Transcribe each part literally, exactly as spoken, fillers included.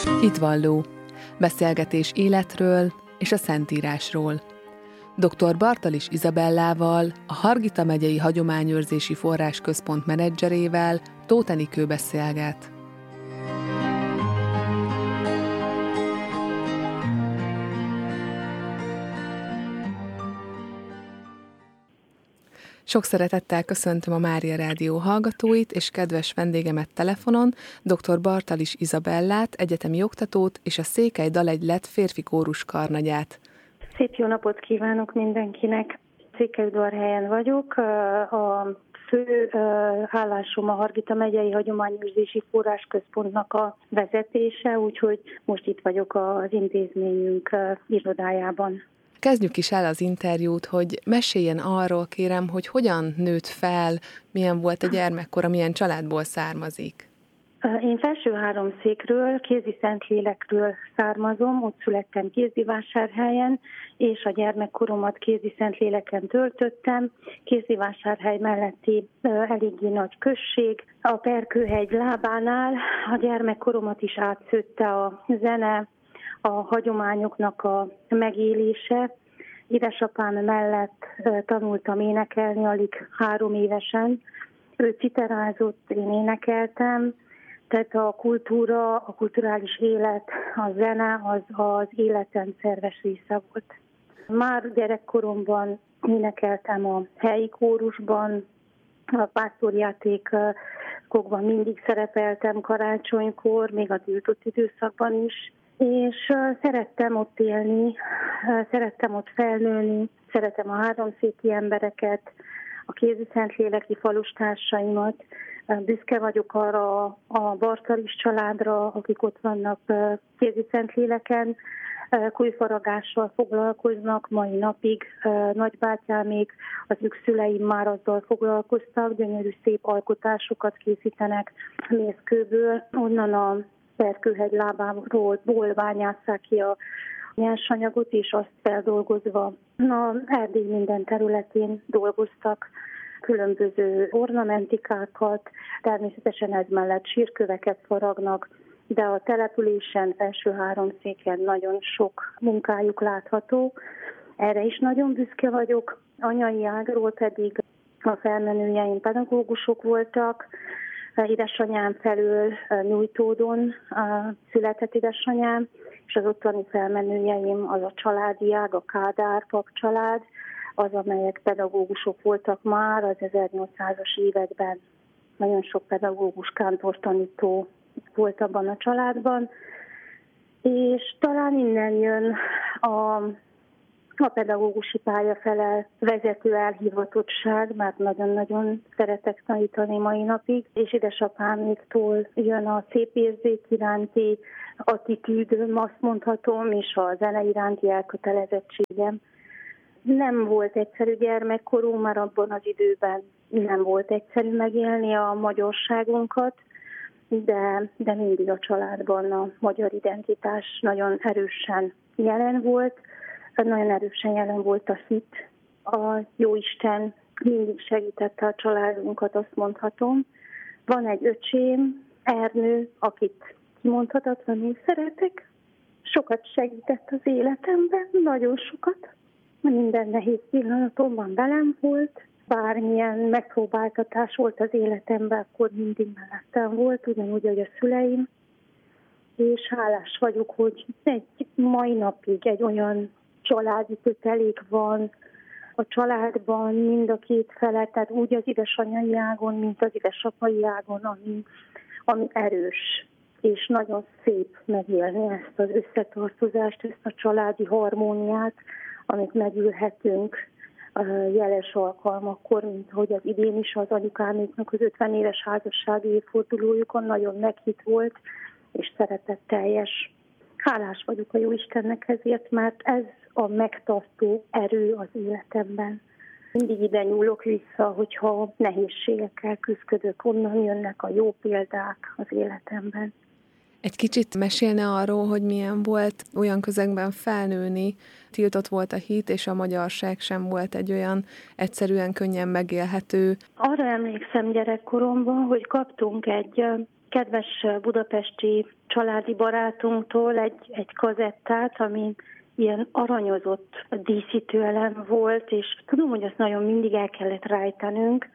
Hitvalló. Beszélgetés életről és a Szentírásról. doktor Bartalis Izabellával, a Hargita megyei Hagyományőrzési Forrásközpont menedzserével Tóth Enikő beszélget. Sok szeretettel köszöntöm a Mária Rádió hallgatóit és kedves vendégemet telefonon, doktor Bartalis Izabellát, egyetemi oktatót és a Székely Dalegylet férfi kórus karnagyát. Szép jó napot kívánok mindenkinek! Székelyudvarhelyen vagyok. A fő állásom a Hargita megyei Hagyományőrzési Forrásközpontnak a vezetése, úgyhogy most itt vagyok az intézményünk irodájában. Kezdjük is el az interjút, hogy meséljen arról, kérem, hogy hogyan nőtt fel, milyen volt a gyermekkora, milyen családból származik. Én felső háromszékről, Kézi-Szentlélekről származom, ott születtem Kézdivásárhelyen, és a gyermekkoromat Kézi-Szentléleken töltöttem. Kézdivásárhely melletti eléggé nagy község. A Perkőhegy lábánál a gyermekkoromat is átszőtte a zene, a hagyományoknak a megélése. Édesapám mellett tanultam énekelni alig három évesen. Ő citerázott, én énekeltem. Tehát a kultúra, a kulturális élet, a zene az az életem szerves része volt. Már gyerekkoromban énekeltem a helyi kórusban, a pásztorjátékokban mindig szerepeltem karácsonykor, még a tiltott időszakban is. És szerettem ott élni, szerettem ott felnőni, szeretem a háromszéki embereket, a Kézi-Szentléleki falustársaimat. Büszke vagyok arra a Bartalis családra, akik ott vannak Kézi-Szentléleken, kújfaragással foglalkoznak mai napig. Nagybátyámék, az ők szüleim már azzal foglalkoztak, gyönyörű szép alkotásokat készítenek mészkőből. Onnan a Perkőhegy lábáról bányásszák ki a nyersanyagot, és azt feldolgozva a Erdély minden területén dolgoztak különböző ornamentikákat, természetesen ez mellett sírköveket faragnak, de a településen, felső háromszéken nagyon sok munkájuk látható. Erre is nagyon büszke vagyok. Anyai ágról pedig a felmenőjeim pedagógusok voltak. Édesanyám felől Nyújtódon született édesanyám, és az ottani felmenőjeim az a családi ág, a Kádár-Pap család, az, amelyek pedagógusok voltak már az ezernyolcszázas években. Nagyon sok pedagógus, kántortanító volt abban a családban, és talán innen jön a A pedagógusi pálya fele vezető elhivatottság, mert nagyon-nagyon szeretek tanítani mai napig, és édesapáméktól jön a szép érzék iránti attitűdöm, azt mondhatom, és a zene iránti elkötelezettségem. Nem volt egyszerű gyermekkorú, már abban az időben nem volt egyszerű megélni a magyarságunkat, de, de mindig a családban a magyar identitás nagyon erősen jelen volt. Nagyon erősen jelen volt a hit, a Jóisten mindig segítette a családunkat, azt mondhatom. Van egy öcsém, Ernő, akit kimondhatatlanul szeretek. Sokat segített az életemben, nagyon sokat. Minden nehéz pillanatomban velem volt. Bármilyen megpróbáltatás volt az életemben, akkor mindig mellettem volt, ugyanúgy, ahogy a szüleim. És hálás vagyok, hogy egy mai napig egy olyan családi kötelék van a családban, mind a két fele, tehát úgy az édesanyai ágon, mint az édesapai ágon, ami, ami erős, és nagyon szép megélni ezt az összetartozást, ezt a családi harmóniát, amit megülhetünk jeles alkalmakkor, mint hogy az idén is az anyukáméknak az ötven éves házassági évfordulójukon nagyon meghitt volt, és szeretetteljes. Hálás vagyok a Jóistennek ezért, mert ez a megtartó erő az életemben. Mindig ide nyúlok vissza, hogyha nehézségekkel küzdök, onnan jönnek a jó példák az életemben. Egy kicsit mesélne arról, hogy milyen volt olyan közegben felnőni, tiltott volt a hit, és a magyarság sem volt egy olyan egyszerűen könnyen megélhető. Arra emlékszem gyerekkoromban, hogy kaptunk egy kedves budapesti családi barátunktól egy, egy kazettát, ami ilyen aranyozott díszítőelem volt, és tudom, hogy azt nagyon mindig el kellett rejtenünk,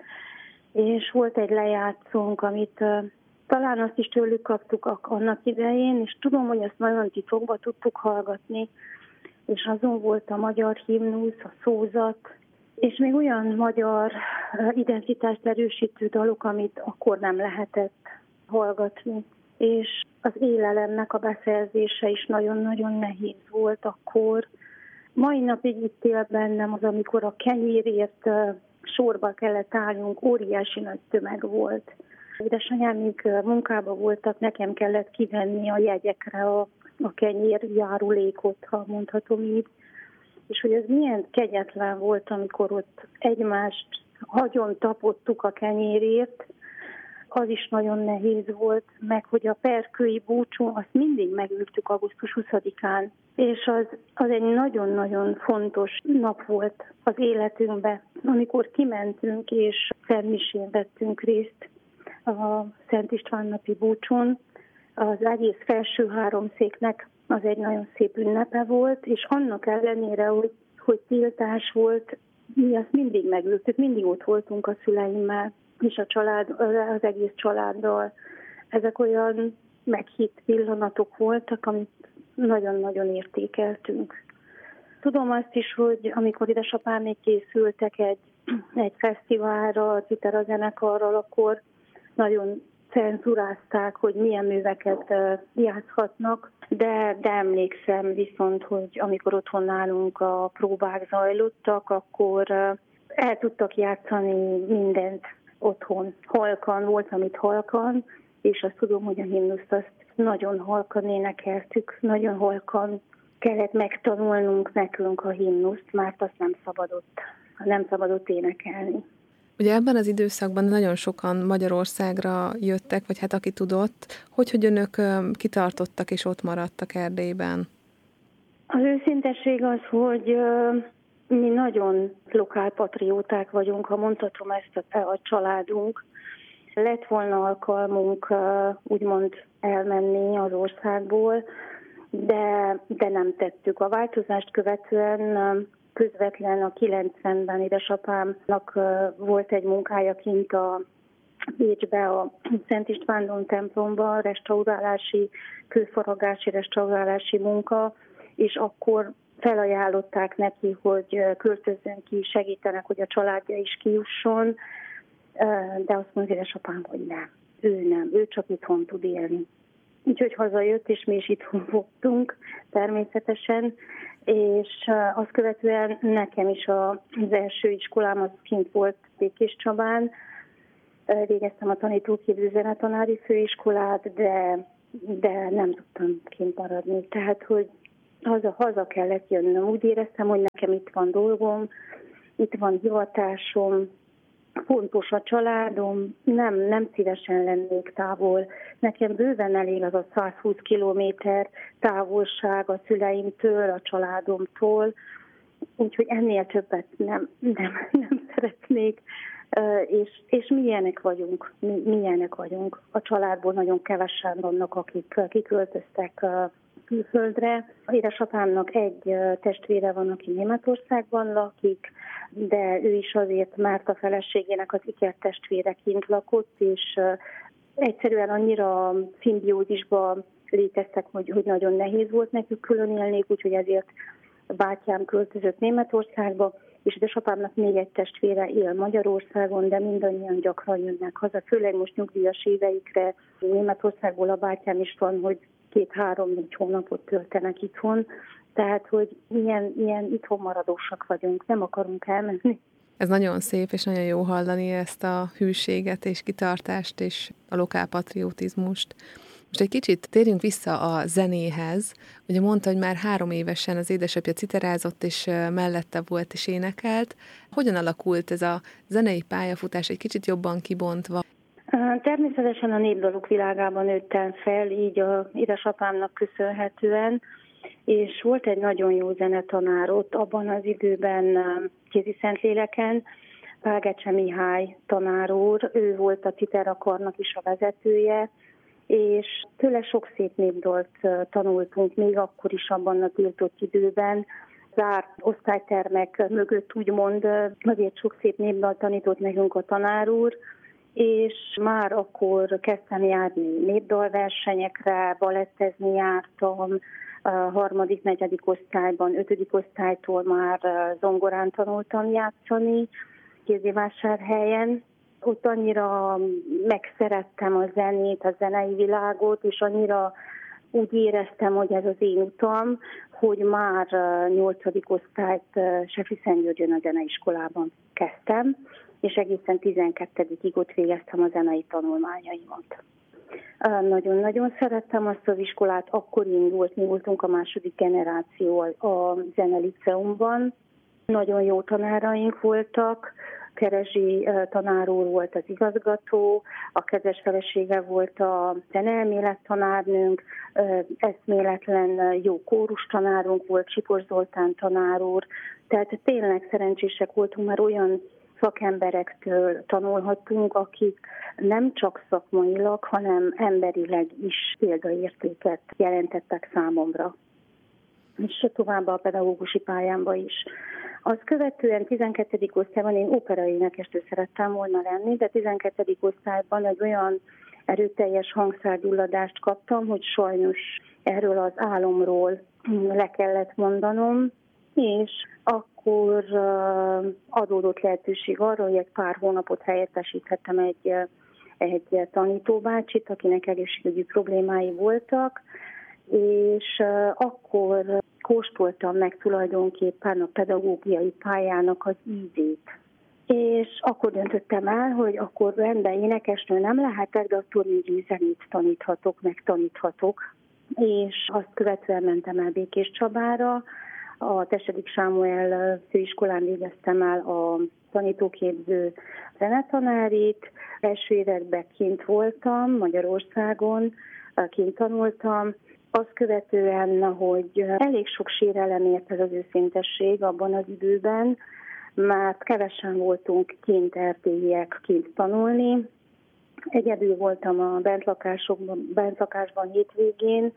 és volt egy lejátszónk, amit uh, talán azt is tőlük kaptuk annak idején, és tudom, hogy azt nagyon titokba tudtuk hallgatni, és azon volt a magyar himnusz, a szózat, és még olyan magyar uh, identitást erősítő dalok, amit akkor nem lehetett hallgatni. És az élelemnek a beszerzése is nagyon-nagyon nehéz volt akkor. Mai napig itt él bennem az, amikor a kenyérért uh, sorba kellett állnunk, óriási nagy tömeg volt. Édesanyám még munkában voltak, nekem kellett kivenni a jegyekre a, a kenyér járulékot, ha mondhatom így. És hogy ez milyen kegyetlen volt, amikor ott egymást agyon tapottuk a kenyérért, az is nagyon nehéz volt, meg hogy a perkői búcsú, azt mindig megültük augusztus huszadikán, és az, az egy nagyon-nagyon fontos nap volt az életünkben, amikor kimentünk és szentmisén vettünk részt a Szent István napi búcsún. Az egész felső háromszéknek az egy nagyon szép ünnepe volt, és annak ellenére, hogy, hogy tiltás volt, mi azt mindig megültük, mindig ott voltunk a szüleimmel, és a család, az egész családdal. Ezek olyan meghitt pillanatok voltak, amit nagyon-nagyon értékeltünk. Tudom azt is, hogy amikor édesapám még készültek egy, egy fesztiválra, a Citera zenekarral, akkor nagyon cenzurázták, hogy milyen műveket játszhatnak, de, de emlékszem viszont, hogy amikor otthon nálunk a próbák zajlottak, akkor el tudtak játszani mindent otthon. Halkan volt, amit halkan, és azt tudom, hogy a himnuszt azt nagyon halkan énekeltük, nagyon halkan kellett megtanulnunk nekünk a himnuszt, mert azt nem szabadott, nem szabadott énekelni. Ugye ebben az időszakban nagyon sokan Magyarországra jöttek, vagy hát aki tudott, hogy, hogy önök kitartottak és ott maradtak Erdélyben? Az őszintesség az, hogy mi nagyon lokálpatrióták vagyunk, ha mondhatom ezt a, a családunk. Lett volna alkalmunk úgymond elmenni az országból, de, de nem tettük. A változást követően közvetlen a kilencvenben édesapámnak volt egy munkája kint a Bécsbe, a Szent Istvándon templomban, restaurálási, kőfaragási restaurálási munka, és akkor felajánlották neki, hogy költözzön ki, segítenek, hogy a családja is kijusson, de azt mondja édesapám, hogy nem, ő nem, ő csak itthon tud élni. Úgyhogy hazajött, és mi is itthon voltunk természetesen, és azt követően nekem is az első iskolám az kint volt Békéscsabán. Végeztem a tanítóképző zenetanári főiskolát, de, de nem tudtam kint maradni. Tehát, hogy haza, haza kellett jönnöm. Úgy éreztem, hogy nekem itt van dolgom, itt van hivatásom, fontos a családom, nem, nem szívesen lennék távol. Nekem bőven elég az a százhúsz kilométer távolság a szüleimtől, a családomtól, úgyhogy ennél többet nem, nem, nem szeretnék, és, és mi ilyenek vagyunk, mi, mi ilyenek vagyunk. A családból nagyon kevesen vannak, akik kiköltöztek külföldre. Édesapámnak egy testvére van, aki Németországban lakik, de ő is azért, mert a feleségének az ikertestvére kint lakott, és egyszerűen annyira szimbiózisba léteztek, hogy, hogy nagyon nehéz volt nekük külön élni, úgyhogy ezért bátyám költözött Németországba, és édesapámnak még egy testvére él Magyarországon, de mindannyian gyakran jönnek haza, főleg most nyugdíjas éveikre. Németországból a bátyám is van, hogy két-három-négy hónapot töltenek itthon, tehát, hogy milyen, milyen itthon maradósak vagyunk, nem akarunk elmenni. Ez nagyon szép, és nagyon jó hallani ezt a hűséget és kitartást, és a lokálpatriotizmust. Most egy kicsit térjünk vissza a zenéhez. Ugye mondta, hogy már három évesen az édesapja citerázott, és mellette volt és énekelt. Hogyan alakult ez a zenei pályafutás egy kicsit jobban kibontva? Természetesen a népdalok világában nőttem fel, így a édesapámnak köszönhetően, és volt egy nagyon jó zenetanár ott abban az időben Kézi-Szentléleken, Pálgecse Mihály tanár úr, ő volt a Citera karnak is a vezetője, és tőle sok szép népdalt tanultunk, még akkor is abban a tiltott időben. Zárt osztálytermek mögött úgymond azért sok szép népdalt tanított nekünk a tanár úr, és már akkor kezdtem járni népdalversenyekre, balettezni jártam, a harmadik, negyedik osztályban, ötödik osztálytól már zongorán tanultam játszani Kézdivásárhelyen. Ott annyira megszerettem a zenét, a zenei világot, és annyira úgy éreztem, hogy ez az én utam, hogy már nyolcadik osztályt Sefriszentgyörgyön a zeneiskolában kezdtem, és egészen tizenkettedikig ott végeztem a zenei tanulmányaimat. Nagyon-nagyon szerettem azt az iskolát, akkor indult, mi voltunk a második generáció a zeneliceumban. Nagyon jó tanáraink voltak, Kerezsi tanár úr volt az igazgató, a kedves felesége volt a zeneelmélet tanárnőnk, eszméletlen jó kórus tanárunk volt, Sipos Zoltán tanár úr, tehát tényleg szerencsések voltunk, mert olyan szakemberektől tanulhattunk, akik nem csak szakmailag, hanem emberileg is példaértéket jelentettek számomra. És továbbá a pedagógusi pályámba is. Azt követően tizenkettedik osztályban én operaénekesnő szerettem volna lenni, de tizenkettedik osztályban egy olyan erőteljes hangszárgyulladást kaptam, hogy sajnos erről az álomról le kellett mondanom, és akkor adódott lehetőség arra, hogy egy pár hónapot helyettesíthettem egy, egy tanítóbácsit, akinek egészségügyi problémái voltak, és akkor kóstoltam meg tulajdonképpen a pedagógiai pályának az ízét. És akkor döntöttem el, hogy akkor rendben énekesnő nem lehetek, de attól még zenét taníthatok, meg taníthatok. És azt követően mentem el Békéscsabára, a Tesedik Sámuel főiskolán végeztem el a tanítóképző zenetanárit. Első években kint voltam, Magyarországon, kint tanultam. Azt követően, hogy elég sok sérelem ért ez az őszintesség abban az időben, mert kevesen voltunk kint erdélyiek kint tanulni. Egyedül voltam a bentlakásokban, bentlakásban hétvégén,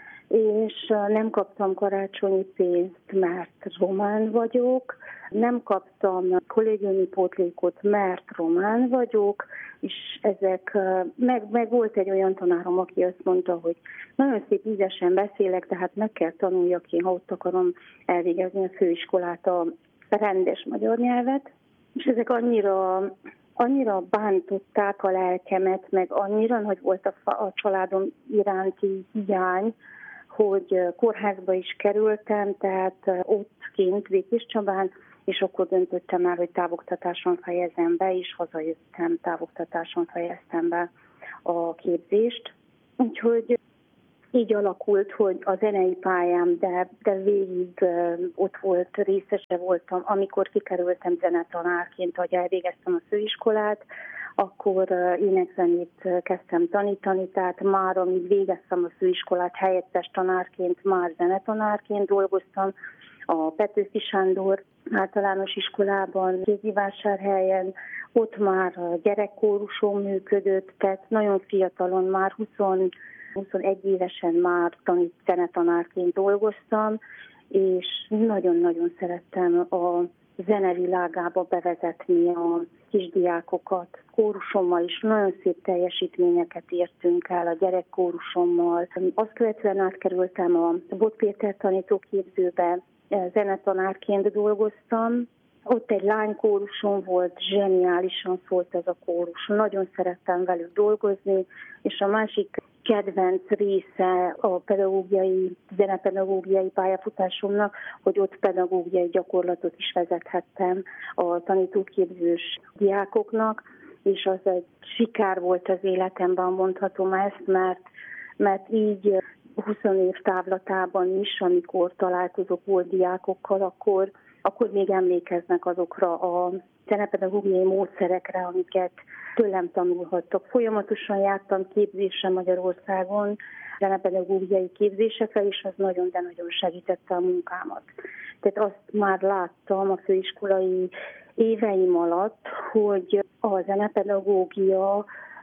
és nem kaptam karácsonyi pénzt, mert román vagyok, nem kaptam kollégiumi pótlékot, mert román vagyok, és ezek, meg, meg volt egy olyan tanárom, aki azt mondta, hogy nagyon szép ízesen beszélek, tehát meg kell tanuljak én, ha ott akarom elvégezni a főiskolát, a rendes magyar nyelvet, és ezek annyira, annyira bántották a lelkemet, meg annyira nagy volt a, a családom iránti hiány, hogy kórházba is kerültem, tehát ott kint Békéscsabán, és akkor döntöttem el, hogy távoktatáson fejezem be, és hazajöttem, távoktatáson fejeztem be a képzést. Úgyhogy így alakult, hogy a zenei pályám, de, de végig ott volt, részese voltam, amikor kikerültem zenetanárként, ahogy elvégeztem a főiskolát, akkor énekzenét kezdtem tanítani, tehát már amíg végeztem a főiskolát helyettes tanárként, már zenetanárként dolgoztam a Petőfi Sándor általános iskolában, Kézdivásárhelyen, ott már a gyerekkórusom működött, tehát nagyon fiatalon, már húsz, huszonegy évesen már tanít zenetanárként dolgoztam, és nagyon-nagyon szerettem a zenevilágába bevezetni a kisdiákokat. Kórusommal is nagyon szép teljesítményeket értünk el a gyerekkórusommal. Azt követően átkerültem a Bot Péter tanítóképzőbe, zenetanárként dolgoztam. Ott egy lánykórusom volt, zseniálisan szólt ez a kórus. Nagyon szerettem velük dolgozni, és a másik kedvenc része a pedagógiai, zenepedagógiai pályafutásomnak, hogy ott pedagógiai gyakorlatot is vezethettem a tanítóképzős diákoknak, és az egy sikár volt az életemben, mondhatom ezt, mert, mert így húsz év távlatában is, amikor találkozok volt diákokkal, akkor, akkor még emlékeznek azokra a zenepedagógiai módszerekre, amiket tőlem tanulhattak. Folyamatosan jártam képzésre Magyarországon, zenepedagógiai képzésekre, és az nagyon, de nagyon segítette a munkámat. Tehát azt már láttam a főiskolai éveim alatt, hogy a zenepedagógia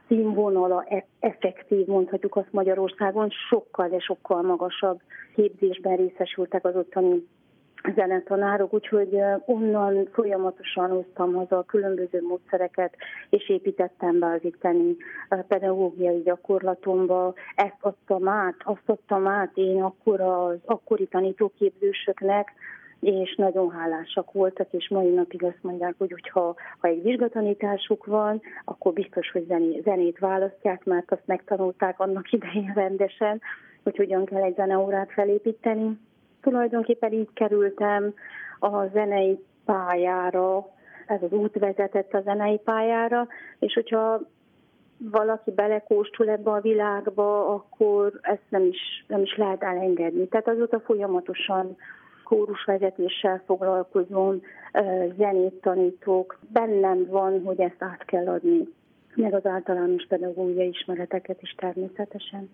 színvonala effektív, mondhatjuk azt Magyarországon, sokkal, de sokkal magasabb képzésben részesültek az ottani zenetanárok, úgyhogy onnan folyamatosan hoztam haza a különböző módszereket, és építettem be az itteni pedagógiai gyakorlatomba. Ezt adtam át, azt adtam át én akkor az akkori tanítóképzősöknek, és nagyon hálásak voltak, és mai napig azt mondják, hogy ha, ha egy vizsgatanításuk van, akkor biztos, hogy zenét, zenét választják, mert azt megtanulták annak idején rendesen, hogy hogyan kell egy zeneórát felépíteni. Tulajdonképpen így kerültem a zenei pályára, ez az út vezetett a zenei pályára, és hogyha valaki belekóstul ebbe a világba, akkor ezt nem is, nem is lehet elengedni. Tehát azóta folyamatosan kórusvezetéssel foglalkozom, zenét tanítok. Bennem van, hogy ezt át kell adni, meg az általános pedagógiai ismereteket is természetesen.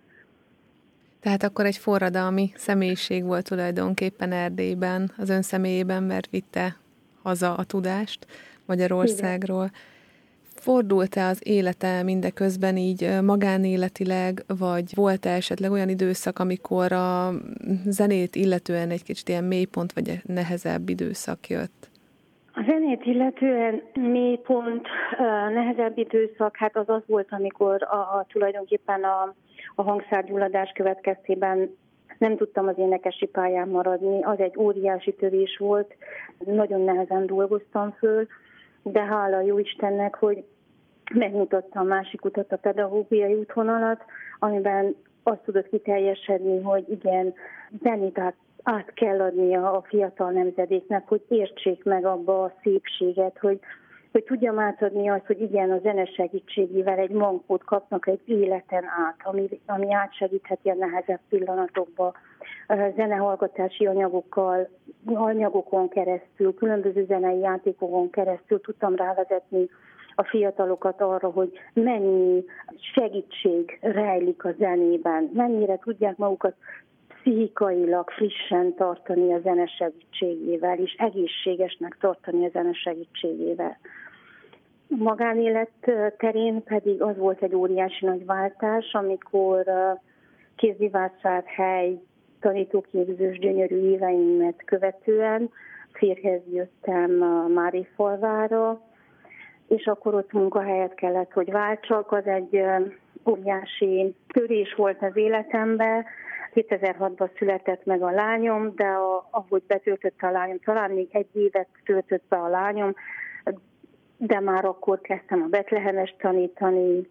Tehát akkor egy forradalmi személyiség volt tulajdonképpen Erdélyben, az ön személyében, mert vitte haza a tudást Magyarországról. Igen. Fordult-e az élete mindeközben így magánéletileg, vagy volt-e esetleg olyan időszak, amikor a zenét illetően egy kicsit ilyen mélypont, vagy nehezebb időszak jött? A zenét illetően mélypont, nehezebb időszak, hát az az volt, amikor a, a, tulajdonképpen a, a hangszárgyulladás következtében nem tudtam az énekesi pályán maradni. Az egy óriási törés volt, nagyon nehezen dolgoztam föl, de hála jó Istennek, hogy megmutatta a másik utat, a pedagógiai útvonalat, amiben azt tudott kiteljesedni, hogy igen, zenét át, át kell adnia a fiatal nemzedéknek, hogy értsék meg abba a szépséget, hogy, hogy tudjam átadni azt, hogy igen, a zene segítségével egy mankót kapnak egy életen át, ami, ami átsegítheti a nehezebb pillanatokba. A zenehallgatási anyagokkal, anyagokon keresztül, különböző zenei játékokon keresztül tudtam rávezetni a fiatalokat arra, hogy mennyi segítség rejlik a zenében, mennyire tudják magukat pszichikailag frissen tartani a zene segítségével, és egészségesnek tartani a zene segítségével. Magánélet terén pedig az volt egy óriási nagy váltás, amikor Kézdivásárhely tanítóképzős gyönyörű éveimet követően férjhez jöttem Márifalvára, és akkor ott munkahelyet kellett, hogy váltsak. Az egy óriási törés volt az életemben. kétezer-hatban született meg a lányom, de a, ahogy betöltötte a lányom, talán még egy évet töltött be a lányom, de már akkor kezdtem a betlehemest tanítani,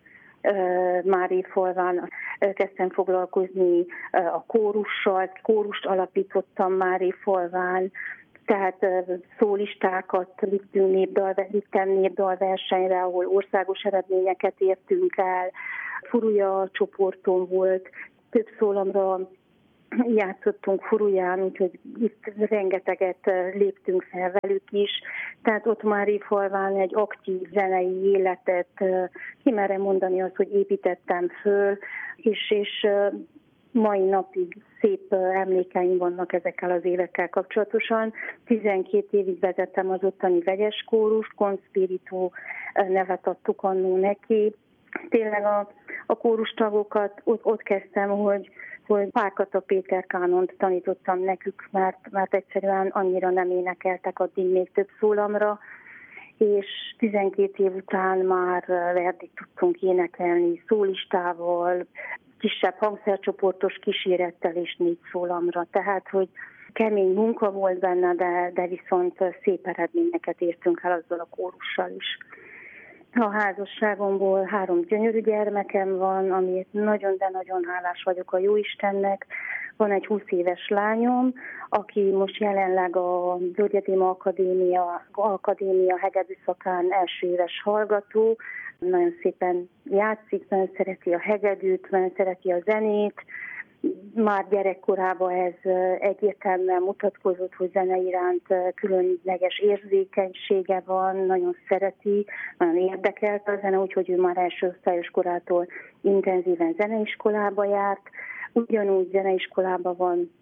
Márifalván kezdtem foglalkozni a kórussal, kórust alapítottam Márifalván, tehát szólistákat vittünk népdal, vittem népdalversenyre, ahol országos eredményeket értünk el. Furuja csoportom volt, több szólamra játszottunk Furuján, úgyhogy itt rengeteget léptünk fel velük is. Tehát ott Márifalván egy aktív zenei életet, kimerem mondani azt, hogy építettem föl, és, és mai napig szép emlékeim vannak ezekkel az évekkel kapcsolatosan. tizenkét évig vezettem az ottani vegyes kórust, Conspiritu nevet adtuk annó neki. Tényleg a, a kórustagokat ott, ott kezdtem, hogy, hogy Párkata Péter kánont tanítottam nekük, mert, mert egyszerűen annyira nem énekeltek addig még több szólamra, és tizenkét év után már Verdit tudtunk énekelni szólistával, kisebb hangszercsoportos kísérettel és négy szólamra. Tehát, hogy kemény munka volt benne, de, de viszont szép eredményeket értünk el azzal a kórussal is. A házasságomból három gyönyörű gyermekem van, amit nagyon, de nagyon hálás vagyok a Jóistennek. Van egy húsz éves lányom, aki most jelenleg a Völgyedéma Akadémia, Akadémia hegedű szakán első éves hallgató. Nagyon szépen játszik, nagyon szereti a hegedűt, nagyon szereti a zenét. Már gyerekkorában ez egyértelműen mutatkozott, hogy zene iránt különleges érzékenysége van, nagyon szereti, nagyon érdekelt a zene, úgyhogy ő már első osztályos korától intenzíven zeneiskolába járt. Ugyanúgy zeneiskolába van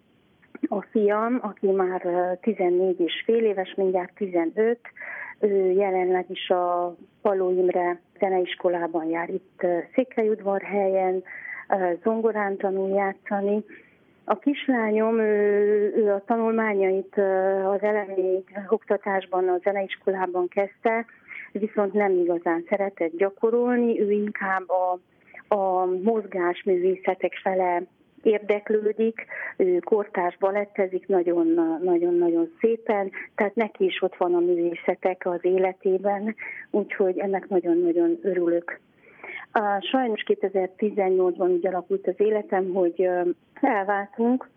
A fiam, aki már tizennégy és fél éves, mindjárt tizenöt, ő jelenleg is a Palló Imre zeneiskolában jár itt Székelyudvarhelyen, zongorán tanul játszani. A kislányom, ő, ő a tanulmányait az elemi oktatásban, a zeneiskolában kezdte, viszont nem igazán szeretett gyakorolni, ő inkább a, a mozgásművészetek fele érdeklődik, ő kortárs balettezik nagyon-nagyon szépen, tehát neki is ott van a művészetek az életében, úgyhogy ennek nagyon-nagyon örülök. Sajnos kétezer-tizennyolcban úgy alakult az életem, hogy elváltunk,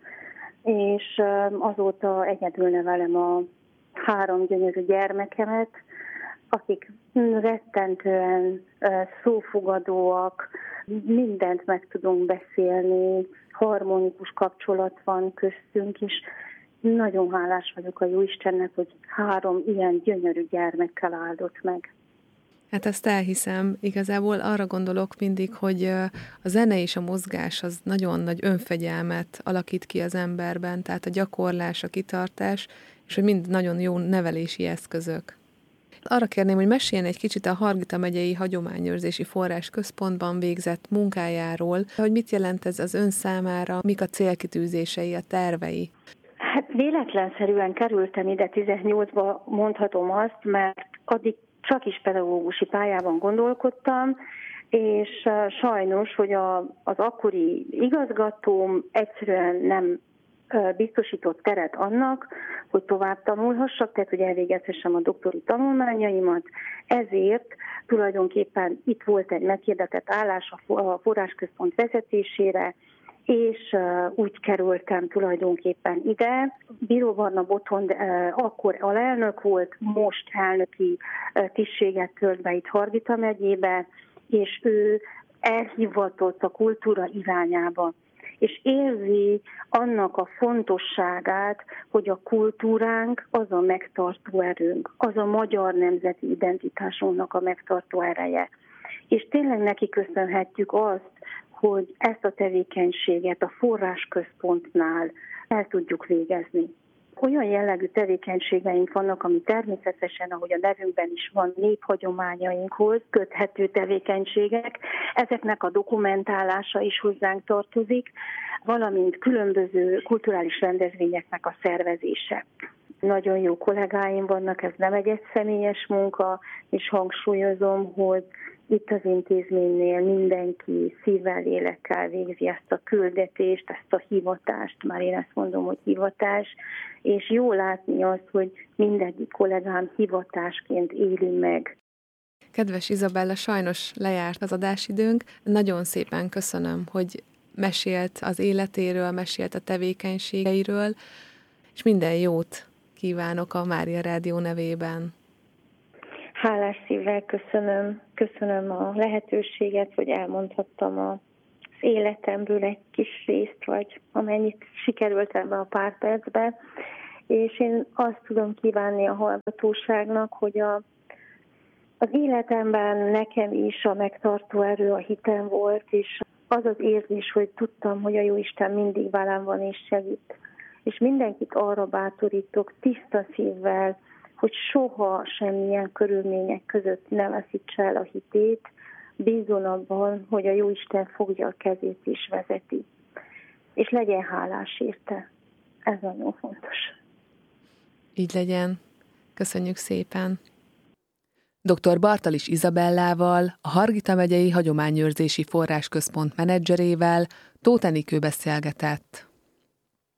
és azóta egyedül nevelem a három gyönyörű gyermekemet, akik rettentően szófogadóak, mindent meg tudunk beszélni, harmonikus kapcsolat van köztünk, és nagyon hálás vagyok a Jóistennek, hogy három ilyen gyönyörű gyermekkel áldott meg. Hát ezt elhiszem. Igazából arra gondolok mindig, hogy a zene és a mozgás az nagyon nagy önfegyelmet alakít ki az emberben, tehát a gyakorlás, a kitartás, és hogy mind nagyon jó nevelési eszközök. Arra kérném, hogy meséljen egy kicsit a Hargita megyei Hagyományőrzési Forrásközpontban végzett munkájáról, hogy mit jelent ez az ön számára, mik a célkitűzései, a tervei. Hát véletlenszerűen kerültem ide tizennyolcba, mondhatom azt, mert addig csak is pedagógusi pályában gondolkodtam, és sajnos, hogy a, az akkori igazgatóm egyszerűen nem biztosított teret annak, hogy tovább tanulhassak, tehát hogy elvégezhessem a doktori tanulmányaimat, ezért tulajdonképpen itt volt egy meghirdetett állás a forrásközpont vezetésére, és úgy kerültem tulajdonképpen ide. Bíró Barna Botond akkor alelnök volt, most elnöki tisztséget tölt be itt Hargita megyébe, és ő elhivatott a kultúra irányába, és érzi annak a fontosságát, hogy a kultúránk az a megtartó erőnk, az a magyar nemzeti identitásunknak a megtartó ereje. És tényleg neki köszönhetjük azt, hogy ezt a tevékenységet a forrásközpontnál el tudjuk végezni. Olyan jellegű tevékenységeink vannak, ami természetesen, ahogy a nevünkben is van, néphagyományainkhoz köthető tevékenységek, ezeknek a dokumentálása is hozzánk tartozik, valamint különböző kulturális rendezvényeknek a szervezése. Nagyon jó kollégáim vannak, ez nem egy egyszemélyes munka, és hangsúlyozom, hogy itt az intézménynél mindenki szívvel, lélekkel végzi ezt a küldetést, ezt a hivatást, már én ezt mondom, hogy hivatás, és jó látni azt, hogy mindegyik kollégám hivatásként éli meg. Kedves Izabella, sajnos lejárt az adásidőnk. Nagyon szépen köszönöm, hogy mesélt az életéről, mesélt a tevékenységeiről, és minden jót kívánok a Mária Rádió nevében. Hálás szívvel köszönöm, köszönöm a lehetőséget, hogy elmondhattam az életemből egy kis részt, vagy amennyit sikerült ebbe a pár percbe. És én azt tudom kívánni a hallgatóságnak, hogy a, az életemben nekem is a megtartó erő, a hitem volt, és az az érzés, hogy tudtam, hogy a Jóisten mindig velem van és segít. És mindenkit arra bátorítok tiszta szívvel, hogy soha semmilyen körülmények között ne veszítse el a hitét, bízzon abban, hogy a Jóisten fogja a kezét és vezeti. És legyen hálás érte. Ez nagyon fontos. Így legyen. Köszönjük szépen. doktor Bartalis Izabellával, a Hargita megyei Hagyományőrzési Forrásközpont menedzserével Tóth Enikő beszélgetett.